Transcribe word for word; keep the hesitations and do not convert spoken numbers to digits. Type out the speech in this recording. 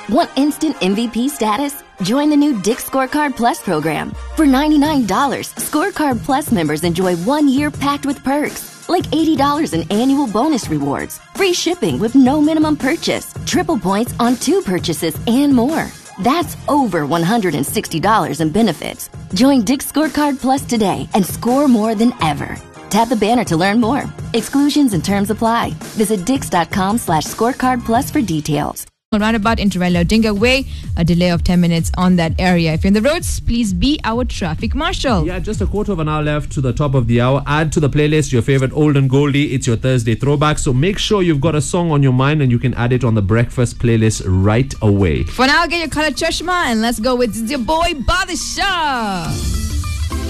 Want instant M V P status? Join the new Dick's Scorecard Plus program. For ninety-nine dollars, Scorecard Plus members enjoy one year packed with perks, like eighty dollars in annual bonus rewards, free shipping with no minimum purchase, triple points on two purchases, and more. That's over one hundred sixty dollars in benefits. Join Dick's Scorecard Plus today and score more than ever. Tap the banner to learn more. Exclusions and terms apply. Visit dix.com slash scorecard plus for details. Roundabout in Torello Dinga Way, a delay of ten minutes on that area. If you're in the roads, please be our traffic marshal. Yeah, just a quarter of an hour left to the top of the hour. Add to the playlist your favorite old and goldie. It's your Thursday throwback. So make sure you've got a song on your mind and you can add it on the breakfast playlist right away. For now, get your color chashma and let's go with your boy Badshah.